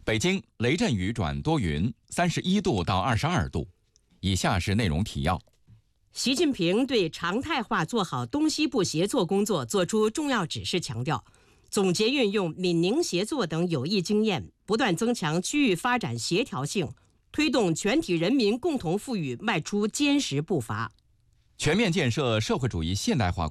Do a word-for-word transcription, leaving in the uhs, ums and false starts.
北京雷阵雨转多云，三十一度到二十二度。以下是内容提要。 习近平对常态化做好东西部协作工作作出重要指示，强调总结运用闽宁协作等有益经验，不断增强区域发展协调性，推动全体人民共同富裕迈出坚实步伐。 全面建设社会主义现代化